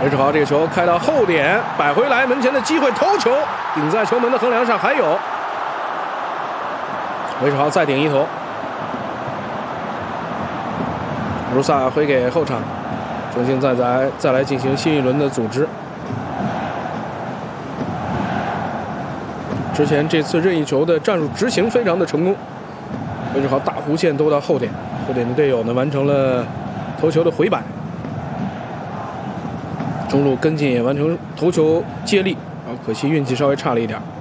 韦世豪这个球开到后点，摆回来，门前的机会，头球顶在球门的横梁上，还有韦世豪再顶一头。卢萨回给后场，重新再来进行新一轮的组织。之前这次任意球的战术执行非常的成功，韦世豪大弧线兜到后点，后点的队友呢完成了头球的回摆，中路跟进也完成头球接力，可惜运气稍微差了一点。